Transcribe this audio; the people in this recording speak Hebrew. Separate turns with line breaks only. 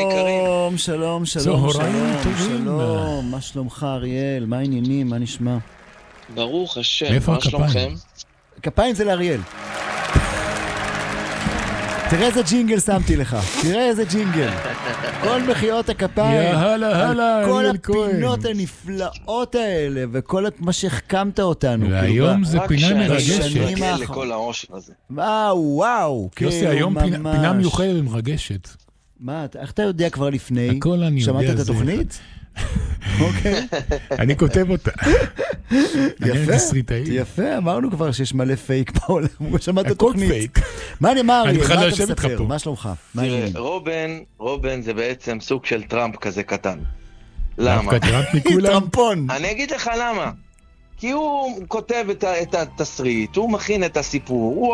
שלום, שלום, שלום,
צהריים טובים.
שלום, מה שלומך אריאל? מה העניינים? מה נשמע?
ברוך השם,
איפה
מה
הכפיים?
שלומכם?
כפיים זה לאריאל. תראה איזה ג'ינגל שמתי לך, תראה איזה ג'ינגל. כל מחיאות הכפיים,
יאללה, הלאה,
כל
אריאל כהן.
הפינות הנפלאות האלה, וכל מה שהחכמת אותנו.
והיום זה פינה
שנים
מרגשת.
האחרונות.
רק לכל העושר הזה.
וואו,
יוסי, היום פינה מיוחדת ומרגשת.
מה, איך אתה יודע כבר לפני?
הכל אני יודע.
שמעת את
זה.
התוכנית? אוקיי.
אני כותב אותה. אני
יפה,
תסריטאי.
יפה, אמרנו כבר שיש מלא פייק בעולם, שמעת את
הכל
התוכנית.
פייק.
מה אני אמר,
אני
מה
בכלל
אתה
לא יושב איתך
מספר?
פה.
מה שלומך? מה
תראה,
העניינים?
רובן זה בעצם סוג של טראמפ כזה קטן. למה?
דווקא טראמפ מכולם.
טרמפון.
אני אגיד לך למה. כי הוא כותב את התסריט, הוא מכין את הסיפור, הוא